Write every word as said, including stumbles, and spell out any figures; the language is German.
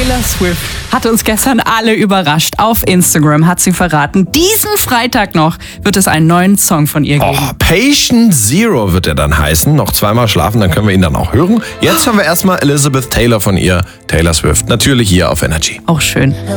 Taylor Swift hat uns gestern alle überrascht. Auf Instagram hat sie verraten, diesen Freitag noch wird es einen neuen Song von ihr geben. Oh, Patient Zero wird er dann heißen. Noch zweimal schlafen, dann können wir ihn dann auch hören. Jetzt hören wir erstmal Elizabeth Taylor von ihr, Taylor Swift. Natürlich hier auf Energy. Auch schön.